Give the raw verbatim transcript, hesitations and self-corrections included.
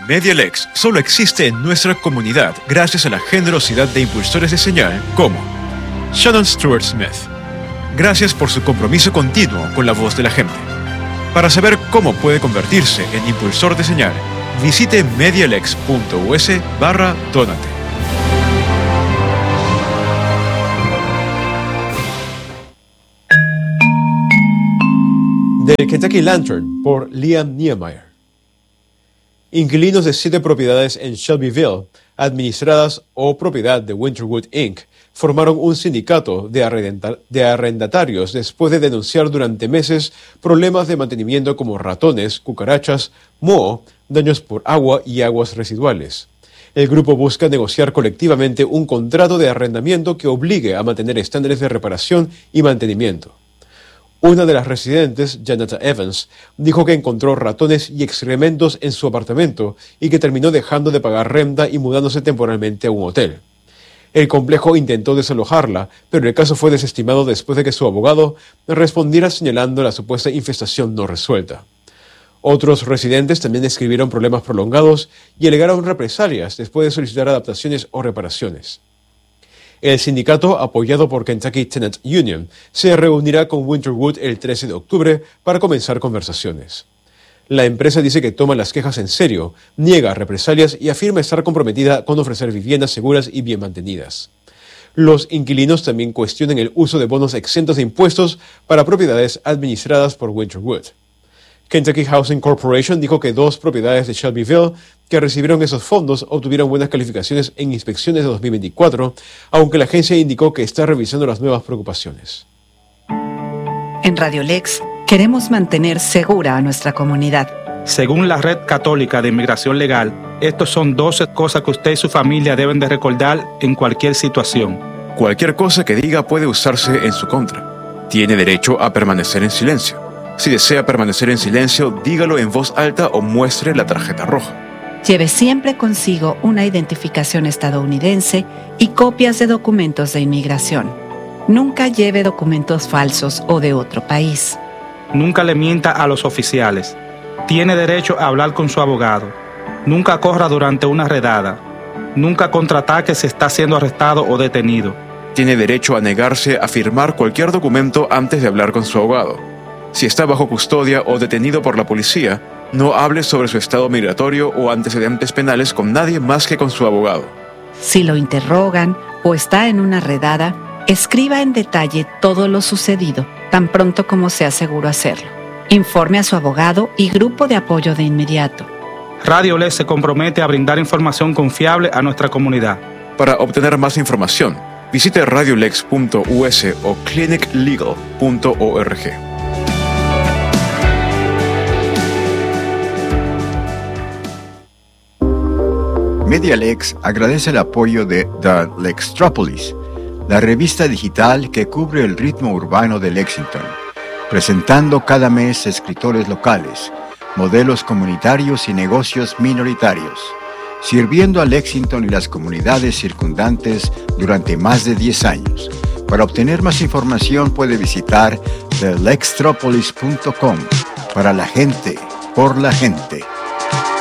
MediaLex solo existe en nuestra comunidad gracias a la generosidad de impulsores de señal como Shannon Stewart Smith. Gracias por su compromiso continuo con la voz de la gente. Para saber cómo puede convertirse en impulsor de señal, visite medialex.us barra donate. The Kentucky Lantern por Liam Niemeyer. Inquilinos de siete propiedades en Shelbyville, administradas o propiedad de Winterwood incorporated, formaron un sindicato de, arrendata- de arrendatarios después de denunciar durante meses problemas de mantenimiento como ratones, cucarachas, moho, daños por agua y aguas residuales. El grupo busca negociar colectivamente un contrato de arrendamiento que obligue a mantener estándares de reparación y mantenimiento. Una de las residentes, Janetta Evans, dijo que encontró ratones y excrementos en su apartamento y que terminó dejando de pagar renta y mudándose temporalmente a un hotel. El complejo intentó desalojarla, pero el caso fue desestimado después de que su abogado respondiera señalando la supuesta infestación no resuelta. Otros residentes también describieron problemas prolongados y alegaron represalias después de solicitar adaptaciones o reparaciones. El sindicato, apoyado por Kentucky Tenant Union, se reunirá con Winterwood el trece de octubre para comenzar conversaciones. La empresa dice que toma las quejas en serio, niega represalias y afirma estar comprometida con ofrecer viviendas seguras y bien mantenidas. Los inquilinos también cuestionan el uso de bonos exentos de impuestos para propiedades administradas por Winterwood. Kentucky Housing Corporation dijo que dos propiedades de Shelbyville que recibieron esos fondos obtuvieron buenas calificaciones en inspecciones de dos mil veinticuatro, aunque la agencia indicó que está revisando las nuevas preocupaciones. En Radio Lex queremos mantener segura a nuestra comunidad. Según la Red Católica de Inmigración Legal, estos son doce cosas que usted y su familia deben de recordar en cualquier situación. Cualquier cosa que diga puede usarse en su contra. Tiene derecho a permanecer en silencio. Si desea permanecer en silencio, dígalo en voz alta o muestre la tarjeta roja. Lleve siempre consigo una identificación estadounidense y copias de documentos de inmigración. Nunca lleve documentos falsos o de otro país. Nunca le mienta a los oficiales. Tiene derecho a hablar con su abogado. Nunca corra durante una redada. Nunca contraataque si está siendo arrestado o detenido. Tiene derecho a negarse a firmar cualquier documento antes de hablar con su abogado. Si está bajo custodia o detenido por la policía, no hable sobre su estado migratorio o antecedentes penales con nadie más que con su abogado. Si lo interrogan o está en una redada, escriba en detalle todo lo sucedido, tan pronto como sea seguro hacerlo. Informe a su abogado y grupo de apoyo de inmediato. Radio Lex se compromete a brindar información confiable a nuestra comunidad. Para obtener más información, visite radiolex punto u s o clinic legal punto org. MediaLex agradece el apoyo de The Lextropolis, la revista digital que cubre el ritmo urbano de Lexington, presentando cada mes escritores locales, modelos comunitarios y negocios minoritarios, sirviendo a Lexington y las comunidades circundantes durante más de diez años. Para obtener más información puede visitar the lextropolis punto com. Para la gente, por la gente.